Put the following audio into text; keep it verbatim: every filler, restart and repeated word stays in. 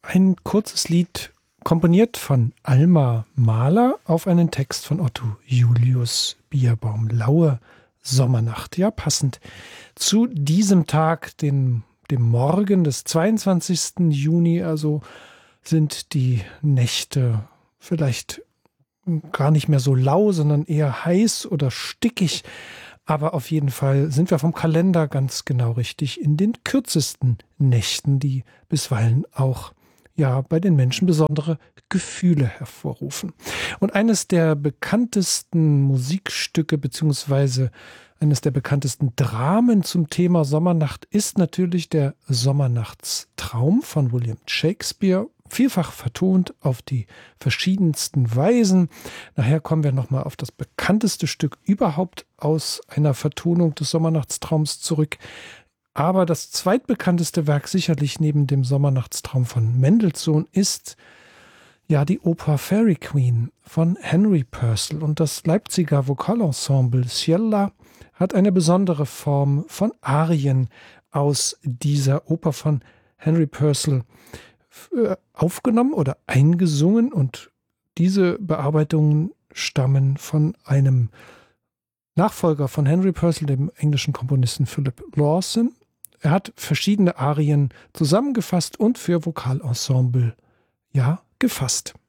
Ein kurzes Lied, komponiert von Alma Mahler auf einen Text von Otto Julius Bierbaum. Laue Sommernacht. Ja, passend zu diesem Tag, den, dem Morgen des zweiundzwanzigsten Juni, also sind die Nächte vielleicht gar nicht mehr so lau, sondern eher heiß oder stickig. Aber auf jeden Fall sind wir vom Kalender ganz genau richtig in den kürzesten Nächten, die bisweilen auch ja bei den Menschen besondere Gefühle hervorrufen. Und eines der bekanntesten Musikstücke beziehungsweise eines der bekanntesten Dramen zum Thema Sommernacht ist natürlich der Sommernachtstraum von William Shakespeare, vielfach vertont auf die verschiedensten Weisen. Nachher kommen wir nochmal auf das bekannteste Stück überhaupt aus einer Vertonung des Sommernachtstraums zurück. Aber das zweitbekannteste Werk sicherlich neben dem Sommernachtstraum von Mendelssohn ist ja die Oper Fairy Queen von Henry Purcell. Und das Leipziger Vokalensemble Ciella hat eine besondere Form von Arien aus dieser Oper von Henry Purcell aufgenommen oder eingesungen. Und diese Bearbeitungen stammen von einem Nachfolger von Henry Purcell, dem englischen Komponisten Philip Lawson. Er hat verschiedene Arien zusammengefasst und für Vokalensemble ja gefasst.